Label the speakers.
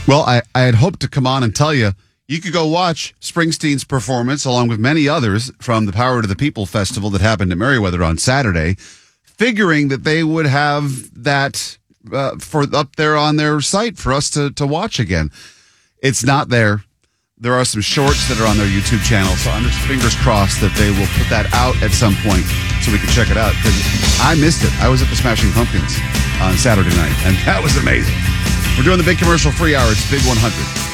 Speaker 1: Well, I had hoped to come on and tell you, you could go watch Springsteen's performance along with many others from the Power to the People festival that happened at Merriweather on Saturday, figuring that they would have that for up there on their site for us to watch again. It's not there. There are some shorts that are on their YouTube channel, so I'm just fingers crossed that they will put that out at some point so we can check it out, because I missed it. I was at the Smashing Pumpkins on Saturday night, and that was amazing. We're doing the big commercial-free hour. It's Big 100.